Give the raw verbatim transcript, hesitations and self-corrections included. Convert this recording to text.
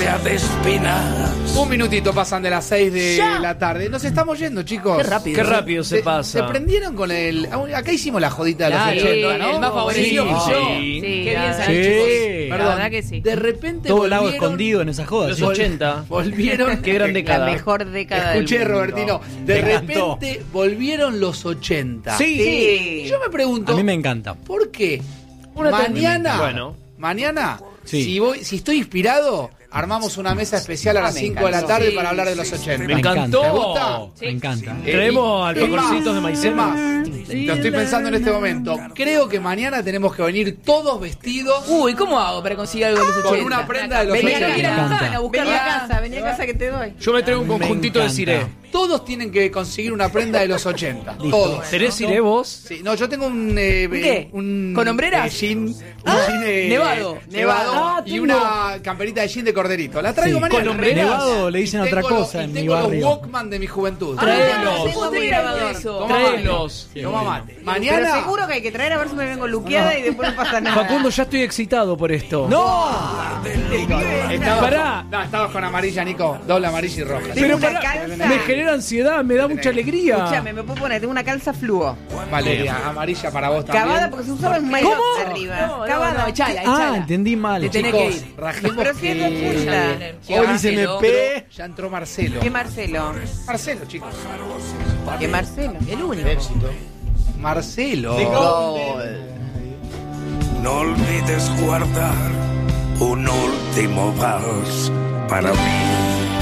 sea de espinas. Un minutito pasan de las seis de ¡Ya! la tarde. Nos estamos yendo, chicos. Qué rápido. Qué rápido se ¿Se, pasa. ¿Se prendieron con el...? Acá hicimos la jodita de los Claro, ochenta, el- ¿no? el más favorecido Sí, fui yo. sí. Qué bien la- salió, Sí. chicos. La Perdón, verdad que sí. de repente Todo el lago volvieron- escondido en esa joda. Los ¿sí? ochenta. Volvieron... Qué gran La década. mejor década Escuché, del mundo. Robertino. De Me encantó. repente volvieron los ochenta. Sí. Sí. Y yo me pregunto... A mí me encanta. ¿Por qué? Una mañana, Bueno. mañana, Sí. si voy, si estoy inspirado, armamos una mesa especial a Ah, las me cinco de la encantó. tarde Sí, para hablar de los sí, ochenta. Me encantó. ¿Te gusta? Me encanta. Eh, Traemos y- es alfajorcitos más, de maicena. es más, lo estoy pensando en este momento. Creo que mañana tenemos que venir todos vestidos Uy, ¿cómo hago para conseguir algo de los con ochenta? una prenda de los Vení ochenta. acá, ir a Me encanta. Luján a buscar Vení a la- casa, vení a casa que te doy. Yo me traigo un Me conjuntito de encanta. ciré. Todos tienen que conseguir una prenda de los ochenta. Todos. ¿Tenés ciré vos? Sí, no, yo tengo un... eh, ¿Un qué? un ¿Con hombreras? eh, jean, un Ah, jean, eh, nevado. nevado Ah, y tengo. una camperita de jean de corderito. La traigo Sí. mañana. ¿Con hombreras? Nevado le Y dicen tengo otra los- cosa y en mi tengo los barrio. Walkman de mi juventud. Traelos. tengo mi grabador. Toma Traelos. mate. Toma mate. Pero Mañana... seguro que hay que traer a ver si me vengo luqueada y después no pasa nada. Facundo, ya estoy excitado por esto. ¡No! Estabas Pará. con- no, estabas con amarilla, Nico. Doble amarilla y roja. Tengo una pará, calza. me genera ansiedad, me da mucha alegría. Escúchame, me puedo poner, tengo una calza fluo. Valeria, amarilla para vos también. Cavada porque se usaba en maillot ¿Cómo? arriba. No, no, Cavada. no, echala, Ah, echala. entendí mal. Te tenés Chicos, que ir. rajemos Pero si es de que... ochenta. Ya Hoy se me entró- pe... Ya entró Marcelo. ¿Qué Marcelo? Marcelo, chicos. ¿Qué Marcelo? El único. Éxito. Marcelo. No olvides guardar un último vals para mí.